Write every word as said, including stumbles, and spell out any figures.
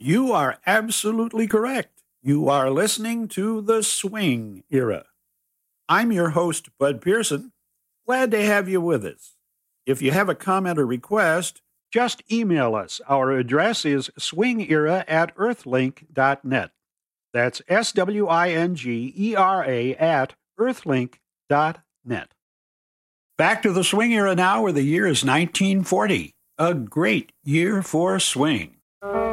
You are absolutely correct. You are listening to the Swing Era. I'm your host, Bud Pearson. Glad to have you with us. If you have a comment or request, just email us. Our address is swingera at earthlink dot net. That's S W I N G E R A at earthlink dot net. Back to the Swing Era now, where the year is nineteen forty. A great year for swing.